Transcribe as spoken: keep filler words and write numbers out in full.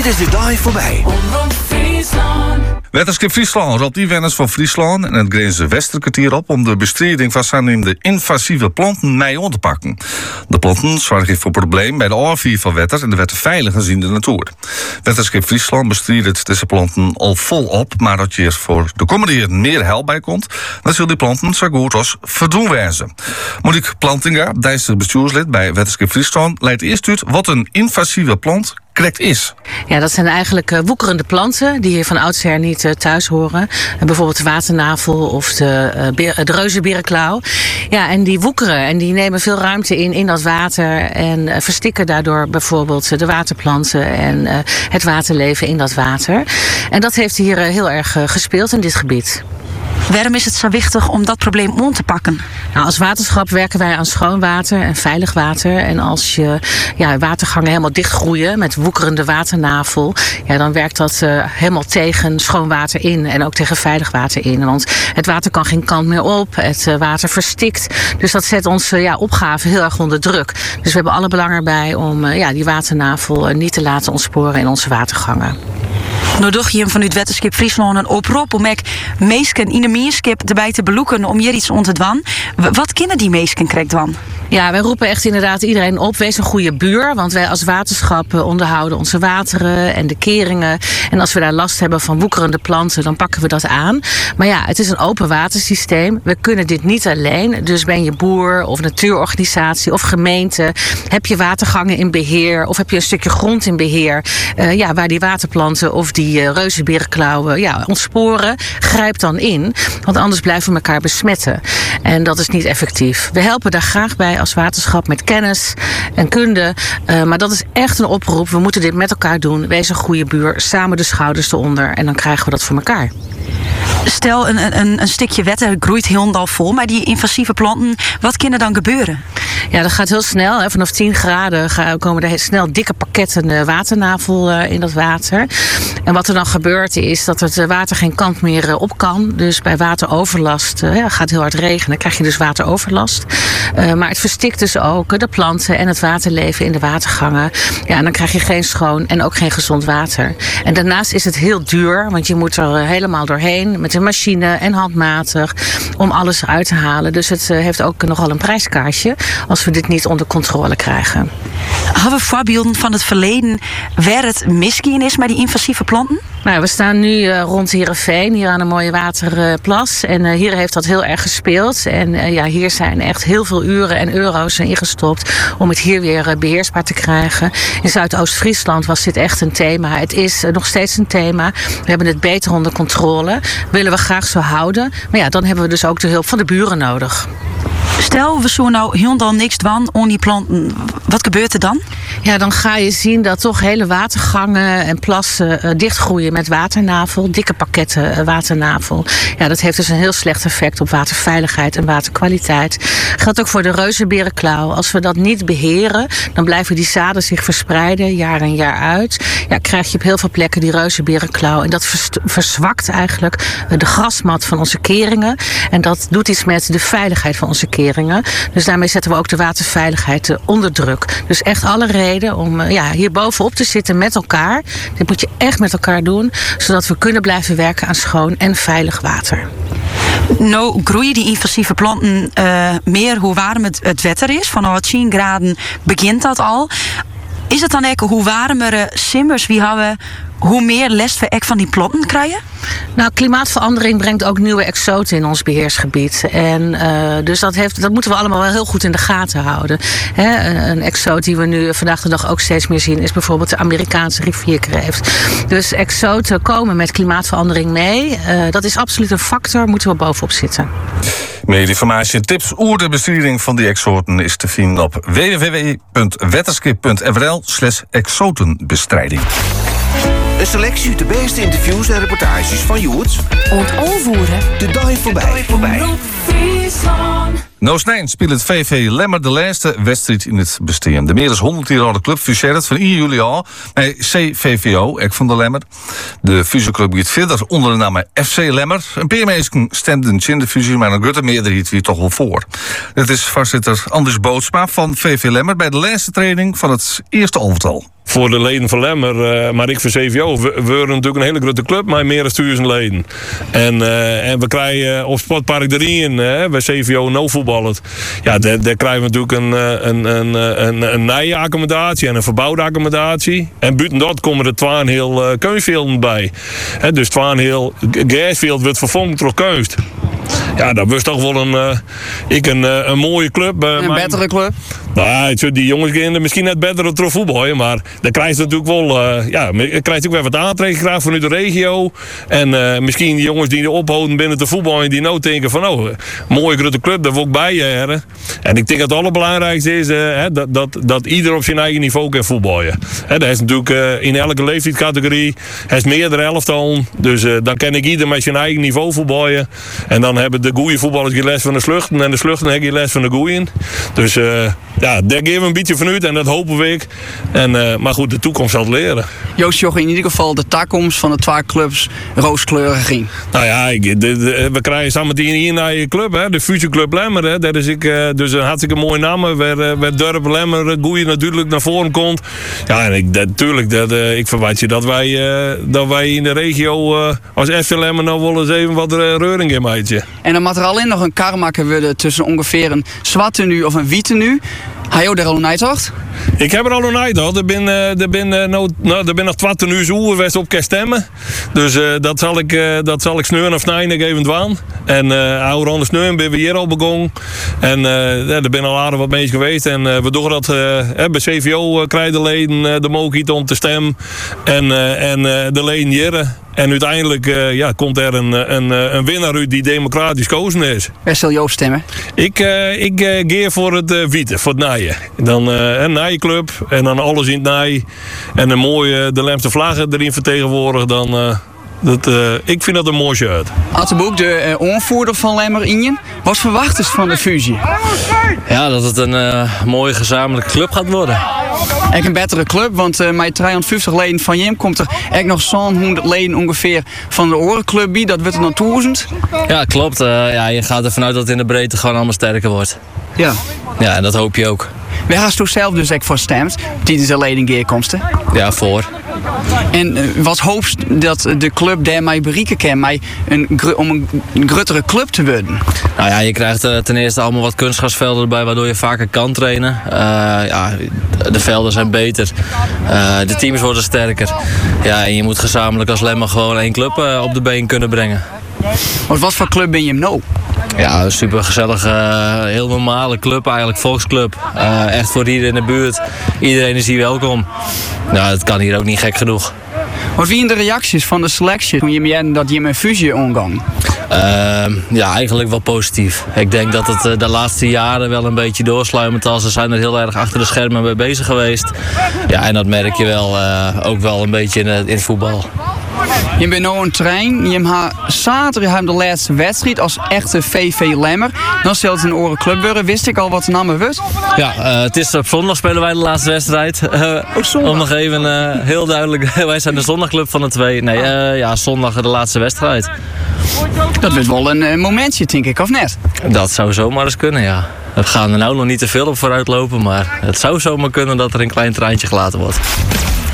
Dit is de dag voorbij. Wetenschap Friesland roept inwoners van Friesland en het Grense Westerkwartier op om de bestrijding van zogenaamde invasieve planten mee aan te pakken. De planten zorgen voor problemen bij de aanvier van wetter en de wetten veilig in de natuur. Wetenschap Friesland bestrijdt deze planten al volop, maar dat je voor de komende jaren meer help bij komt, dan zullen die planten zo goed als verdwenen wezen. Monique Plantinga, deze bestuurslid bij Wetenschap Friesland, leidt eerst uit wat een invasieve plant correct is. Ja, dat zijn eigenlijk uh, woekerende planten die hier van oudsher niet uh, thuis horen. Uh, bijvoorbeeld de waternavel of de, uh, beer, de reuzenberenklauw. Ja, en die woekeren en die nemen veel ruimte in in dat water en uh, verstikken daardoor bijvoorbeeld uh, de waterplanten en uh, het waterleven in dat water. En dat heeft hier uh, heel erg uh, gespeeld in dit gebied. Waarom is het zo wichtig om dat probleem aan te pakken? Nou, als waterschap werken wij aan schoon water en veilig water. En als je ja, watergangen helemaal dichtgroeien met woekerende waternavel, ja, dan werkt dat uh, helemaal tegen schoon water in en ook tegen veilig water in. Want het water kan geen kant meer op, het uh, water verstikt. Dus dat zet onze ja, opgave heel erg onder druk. Dus we hebben alle belang erbij om uh, ja, die waternavel uh, niet te laten ontsporen in onze watergangen. Nou doch je hem vanuit Wetenschap Friesland een oproep om ook meesken in de meerskip erbij te beloeken om hier iets ont te doen. Wat kennen die meesken krijgt dan? Ja, wij roepen echt inderdaad iedereen op. Wees een goede buur, want wij als waterschap onderhouden onze wateren en de keringen. En als we daar last hebben van woekerende planten, dan pakken we dat aan. Maar ja, het is een open watersysteem. We kunnen dit niet alleen. Dus ben je boer of natuurorganisatie of gemeente, heb je watergangen in beheer of heb je een stukje grond in beheer, uh, ja, waar die waterplanten of die uh, reuzenberenklauwen ja, ontsporen, grijp dan in. Want anders blijven we elkaar besmetten. En dat is niet effectief. We helpen daar graag bij als waterschap met kennis en kunde. Uh, maar dat is echt een oproep. We moeten dit met elkaar doen. Wees een goede buur. Samen de schouders eronder. En dan krijgen we dat voor elkaar. Stel, een, een, een stukje wetter groeit helemaal vol. Maar die invasieve planten, wat kan er dan gebeuren? Ja, dat gaat heel snel. Hè. Vanaf tien graden gaan, komen er heel snel dikke pakketten uh, waternavel uh, in dat water. En wat er dan gebeurt is dat het water geen kant meer uh, op kan. Dus bij wateroverlast uh, ja, gaat heel hard regenen. Dan krijg je dus wateroverlast. Uh, maar het verstikt dus ook uh, de planten en het waterleven in de watergangen. Ja, en dan krijg je geen schoon en ook geen gezond water. En daarnaast is het heel duur, want je moet er uh, helemaal doorheen met een machine en handmatig om alles eruit te halen. Dus het uh, heeft ook nogal een prijskaartje als we dit niet onder controle krijgen. Hebben we voorbeelden van het verleden waar het misgaan is met die invasieve planten? Nou, we staan nu uh, rond Heerenveen, hier aan een mooie waterplas. Uh, en uh, hier heeft dat heel erg gespeeld. En uh, ja, hier zijn echt heel veel uren en euro's ingestopt om het hier weer uh, beheersbaar te krijgen. In Zuidoost-Friesland was dit echt een thema. Het is uh, nog steeds een thema. We hebben het beter onder controle. Willen we graag zo houden. Maar ja, dan hebben we dus ook de hulp van de buren nodig. Stel, we zo nou helemaal niks doen aan die planten. Wat gebeurt er dan? Ja, dan ga je zien dat toch hele watergangen en plassen uh, dichtgroeien met waternavel. Dikke pakketten uh, waternavel. Ja, dat heeft dus een heel slecht effect op waterveiligheid en waterkwaliteit. Geldt ook voor de reuzenberenklauw. Als we dat niet beheren, dan blijven die zaden zich verspreiden, jaar in jaar uit. Ja, krijg je op heel veel plekken die reuzenberenklauw. En dat vers- verzwakt eigenlijk uh, de grasmat van onze keringen. En dat doet iets met de veiligheid van onze keringen. Dus daarmee zetten we ook de waterveiligheid uh, onder druk. Dus echt alle reden om uh, ja, hier bovenop te zitten met elkaar. Dit moet je echt met elkaar doen, zodat we kunnen blijven werken aan schoon en veilig water. Nou groeien die invasieve planten uh, meer hoe warm het, het wetter is. Vanaf tien graden begint dat al. Is het dan ook hoe warmere simmers wie hebben, hoe meer last we van die planten krijgen? Nou, klimaatverandering brengt ook nieuwe exoten in ons beheersgebied. En uh, dus dat, heeft, dat moeten we allemaal wel heel goed in de gaten houden. He, een, een exoot die we nu vandaag de dag ook steeds meer zien is bijvoorbeeld de Amerikaanse rivierkreeft. Dus exoten komen met klimaatverandering mee. Uh, dat is absoluut een factor, moeten we bovenop zitten. Meer informatie en tips over de bestrijding van die exoten is te vinden op w w w punt wetenschap punt n l slash exotenbestrijding. Een selectie uit de beste interviews en reportages van Joerts. Ontovervoeren. De dag voorbij. voorbij. Nou snijn speelt het V V Lemmer de laatste wedstrijd in het bestaan. De meer dan honderd jaar oude club fuseert van één juli al bij C V V O, ek van de Lemmer. De fusieclub gaat verder onder de naam F C Lemmer. Een paar mensen stemden in de fusie, maar een grote meerderheid wie toch wel voor. Dit is voorzitter Anders Bootsma van V V Lemmer bij de laatste training van het eerste elftal. voor de leden van Lemmer, uh, maar ik voor C V O, we, we worden natuurlijk een hele grote club met meer dan duizend leden. En, uh, en we krijgen op Sportpark de Rien, uh, bij C V O no voetballend. Ja, daar, daar krijgen we natuurlijk een, een, een, een, een nieuwe accommodatie en een verbouwde accommodatie. En buiten dat komen er twaalf heel uh, kunstvelden bij. He, dus twaalf heel gasveld wordt vervangen door kunst. Ja, dat was toch wel een, uh, ik een, uh, een mooie club. Uh, een betere club? Nou, die jongens gaan misschien net beter door voetballen, maar dan krijg je natuurlijk wel, uh, ja, je krijgt ook weer wat aantrekkingskracht vanuit de regio. En uh, misschien die jongens die er ophouden binnen de voetbal en die nou denken van, oh, mooie grote club, daar wil ik bij jaren. En ik denk dat het allerbelangrijkste is uh, hè, dat, dat, dat ieder op zijn eigen niveau kan voetballen. Hè, dat is natuurlijk uh, in elke leeftijdscategorie, hij is meerdere elftal, dus uh, dan kan ik ieder met zijn eigen niveau voetballen. En dan hebben de goede voetballers geen les van de sluchten en de sluchten hebben geen les van de goeien. Dus uh, ja, daar geven we een beetje vanuit en dat hopen we ik. En, uh, maar goed, de toekomst zal het leren. Joost Joch, in ieder geval de toekomst van de twee clubs rooskleurig ging. Nou ja, ik, de, de, we krijgen samen die hier naar je club, hè, de Future Club Lemmer. Hè, dat is ik, uh, dus een hartstikke mooie naam. Waar, uh, waar Dorp Lemmer, goeie natuurlijk naar voren komt. Ja, en ik, dat, natuurlijk, dat, uh, ik verwacht je dat wij, uh, dat wij in de regio uh, als F C Lemmer nou wel eens even wat uh, reuring in maatje. En dan moet er alleen nog een kar maken worden tussen ongeveer een zwarte nu of een witte nu. Heb je daar al een uittocht? Ik heb er al een uittocht. Er ben, uh, er ben, uh, nou, nou, er ben nog twaalf uur zo we op kan stemmen. Dus uh, dat zal ik, uh, dat zal ik sneuren of snijden even dwaan. En uh, oude ronde sneuren ben we hier al begonnen. En uh, ja, er ben al aardig wat mensen geweest. En uh, we doen dat uh, bij C V O uh, krijgen de leden uh, de mogelijkheid om te stemmen. En, uh, en uh, de leden hier. En uiteindelijk uh, ja, komt er een, een, een winnaar uit die democratisch kozen is. Waar zal Joost stemmen? Ik, uh, ik uh, geef voor het uh, witte, voor het naaien. Dan uh, een naaienclub en dan alles in het naai. En een mooie de Lemse vlaggen erin vertegenwoordigen. Dan, uh, dat, uh, ik vind dat een mooi shirt. Attenboek, de uh, aanvoerder van Lemmer Injen. Wat verwacht is van de fusie? Ja, dat het een uh, mooie gezamenlijke club gaat worden. Echt een betere club, want uh, met driehonderdvijftig leden van Jim komt er echt nog zo'n honderd leden ongeveer van de Orenclub bij. Dat wordt er dan duizend. Ja, klopt. Uh, ja, je gaat ervan uit dat het in de breedte gewoon allemaal sterker wordt. Ja. Ja, en dat hoop je ook. Waar hast u zelf dus echt voor stemt, tijdens de ledengeerkomsten? Ja, voor. En uh, wat hoopst dat de club daarmee bereiken kan, mij een, om een, een gruttere club te worden? Nou ja, je krijgt uh, ten eerste allemaal wat kunstgrasvelden erbij, waardoor je vaker kan trainen. Uh, ja, de velden zijn beter. Uh, de teams worden sterker. Ja, en je moet gezamenlijk als Lemmer gewoon één club uh, op de been kunnen brengen. Want wat voor club ben je nou? Ja, een super gezellige, uh, heel normale club eigenlijk, volksclub. Uh, echt voor iedereen in de buurt. Iedereen is hier welkom. Nou, dat kan hier ook niet gek genoeg. Wat waren de reacties van de selectie toen je me dat je met fusie omgang? Uh, ja, eigenlijk wel positief. Ik denk dat het uh, de laatste jaren wel een beetje doorsluimend was. Ze zijn er heel erg achter de schermen mee bezig geweest. Ja, en dat merk je wel, uh, ook wel een beetje in, uh, in het voetbal. Je bent nu een trein. Je hebt zaterdag de laatste wedstrijd als echte V V Lemmer. Dan stelt het een oren club worden. Wist ik al wat de naam wordt? Ja, uh, het is op zondag spelen wij de laatste wedstrijd. Uh, oh, zondag. Om nog even uh, heel duidelijk, wij zijn de zondagclub van de twee. Nee, uh, ja, zondag de laatste wedstrijd. Dat wordt wel een uh, momentje, denk ik, of net? Dat zou zomaar eens kunnen, ja. We gaan er nou nog niet te veel op vooruit lopen, maar het zou zomaar kunnen dat er een klein treintje gelaten wordt.